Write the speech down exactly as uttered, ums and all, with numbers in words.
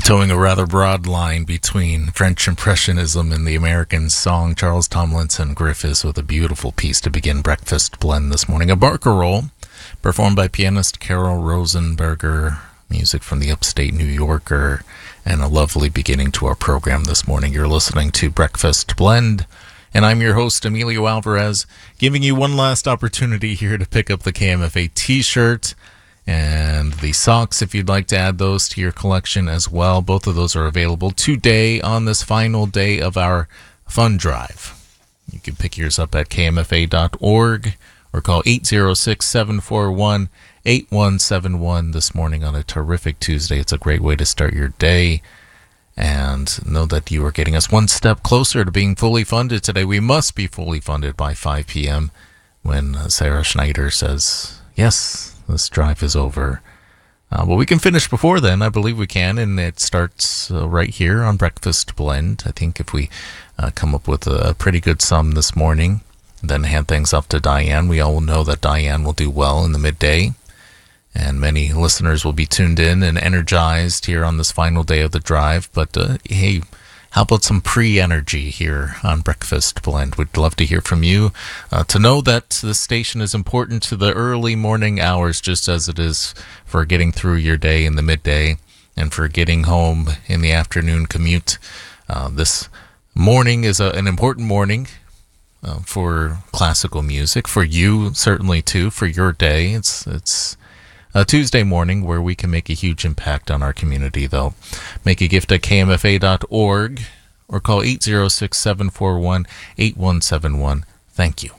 towing a rather broad line between French Impressionism and the American song. Charles Tomlinson Griffiths with a beautiful piece to begin Breakfast Blend this morning. A barcarolle performed by pianist Carol Rosenberger, music from the upstate New Yorker, and a lovely beginning to our program this morning. You're listening to Breakfast Blend, and I'm your host, Emilio Alvarez, giving you one last opportunity here to pick up the K M F A t-shirt and the socks if you'd like to add those to your collection as well. Both of those are available today on this final day of our fund drive. You can pick yours up at K M F A dot org or call eight oh six, seven four one, eight one seven one this morning on a terrific Tuesday. It's a great way to start your day. And know that you are getting us one step closer to being fully funded today. We must be fully funded by five p.m. when Sarah Schneider says, yes, this drive is over. Uh, but we can finish before then. I believe we can, and it starts uh, right here on Breakfast Blend. I think if we uh, come up with a pretty good sum this morning, then hand things off to Diane. We all know that Diane will do well in the midday, and many listeners will be tuned in and energized here on this final day of the drive. But uh, hey, how about some pre-energy here on Breakfast Blend? We'd love to hear from you, uh, to know that the station is important to the early morning hours, just as it is for getting through your day in the midday and for getting home in the afternoon commute. Uh, this morning is a, an important morning uh, for classical music, for you certainly too, for your day. It's it's a Tuesday morning where we can make a huge impact on our community, though. Make a gift at K M F A dot org or call eight oh six, seven four one, eight one seven one. Thank you.